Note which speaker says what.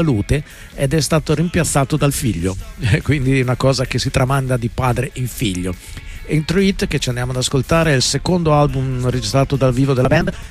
Speaker 1: salute ed è stato rimpiazzato dal figlio, quindi una cosa che si tramanda di padre in figlio. Intro It, che ci andiamo ad ascoltare, è il secondo album registrato dal vivo della band,